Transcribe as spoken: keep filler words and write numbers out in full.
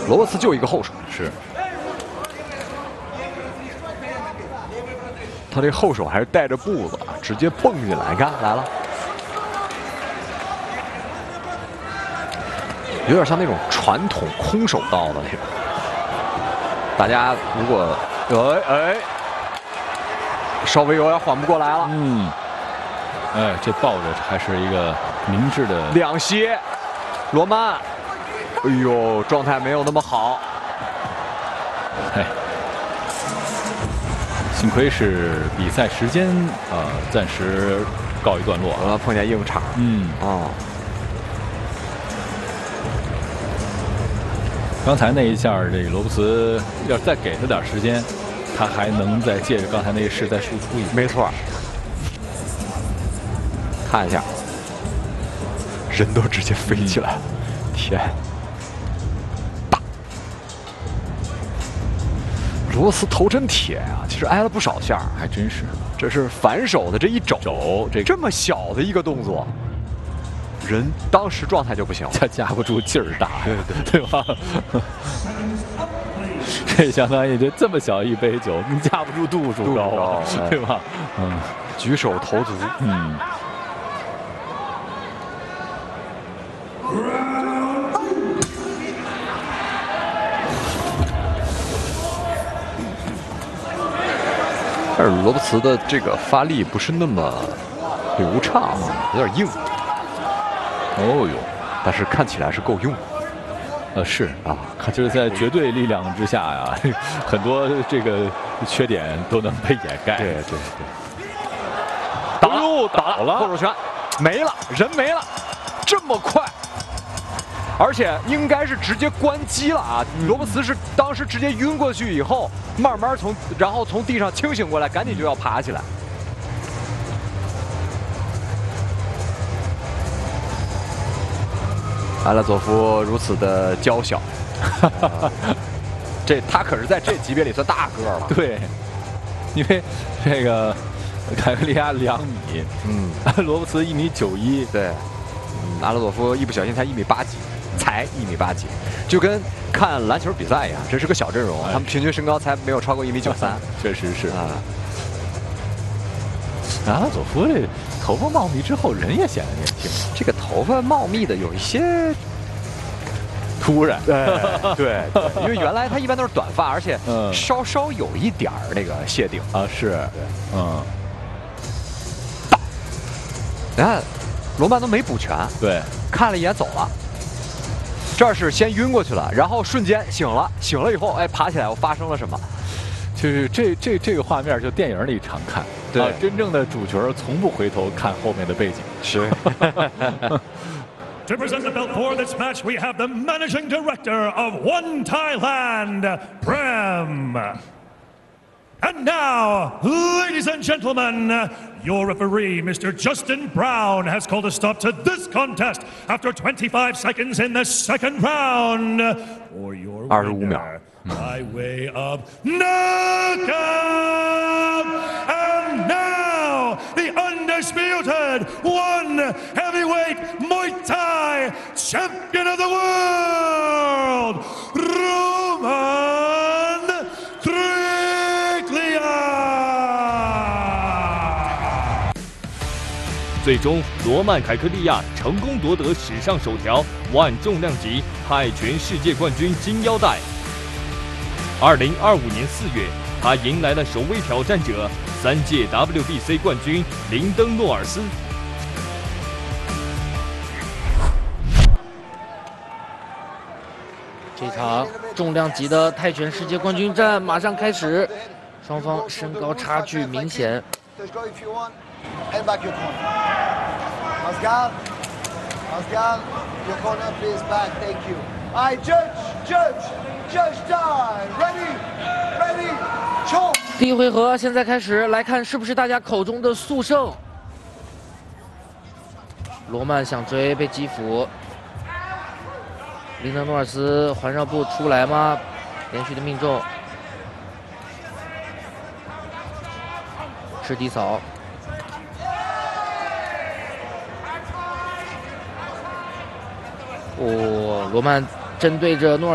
罗伯茨就一个后手， 是。 他这后手还是带着步子，直接蹦进来，你看来了，有点像那种传统空手道的那种。大家如果哎哎，稍微有点缓不过来了， 嗯，哎，这抱着还是一个明智的两膝，罗曼，哎呦，状态没有那么好， 哎。 幸亏是比赛时间呃暂时告一段落啊，碰见硬茬， 嗯哦， 刚才那一下，这个罗伯茨要再给他点时间，他还能再借着刚才那个势再输出一。 没错，看一下，人都直接飞起来了，嗯、天！ 罗伯茨头真铁啊，其实挨了不少下， 还真是。 这是反手的这一肘， 肘这这么小的一个动作，人当时状态就不行了， 他架不住劲儿大， 对对对吧？这相当于这这么小一杯酒，你架不住度数高啊，对吧？嗯， 举手投足， 嗯。 但是罗伯茨的这个发力不是那么流畅，有点硬。哦呦， 但是看起来是够用。 呃，是啊，就是在绝对力量之下呀，很多这个缺点都能被掩盖。 对对对。打了，打了，后手拳没了，人没了，这么快。 而且应该是直接关机了啊！嗯、罗伯茨是当时直接晕过去以后，慢慢从然后从地上清醒过来，赶紧就要爬起来。阿拉佐夫如此的娇小，啊、这他可是在这级别里算大个了。 对，因为这个凯格利亚两米，嗯，罗伯茨一米九一， 对，嗯，阿拉佐夫一不小心才一米八几。 才一米八几，就跟看篮球比赛一样，这是个小阵容，哎、他们平均身高才没有超过一米九三， 确实是啊。阿拉佐夫这头发茂密之后，人也显得年轻。 这个头发茂密的有一些突然， 对对，因为原来他一般都是短发，而且稍稍有一点儿那个谢顶啊，是， 对， 嗯。 你看，罗曼都没补拳， 对， 看了一眼走了。 这是先晕过去了，然后瞬间醒了，醒了以后，哎，爬起来，我发生了什么？ 就是这这这个画面，就电影里常看， 对， 啊、真正的主角从不回头看后面的背景。 是。 To present the belt for this match, we have the managing director of One Thailand, Prem. And now, ladies and gentlemen, your referee, Mister Justin Brown, has called a stop to this contest after twenty-five seconds in the second round. For your winner, by way of knockout. And now, the undisputed one heavyweight Muay Thai champion of the world, Roman. 最终，罗曼·凯克利亚成功夺得史上首条万重量级泰拳世界冠军金腰带。二零二五年四月，他迎来了首位挑战者——三届 W B C 冠军林登·诺尔斯。 这场重量级的泰拳世界冠军战马上开始，双方身高差距明显。 Head back your corner. Masgal, Masgal, your corner, please back. Thank you. All right, judge, judge, judge time. Ready, ready, choke. 第一回合现在开始，来看是不是大家口中的速胜。罗曼想追被击服，林德诺尔斯环绕步出来吗？连续的命中，吃低扫。 哦，罗曼针对着诺尔。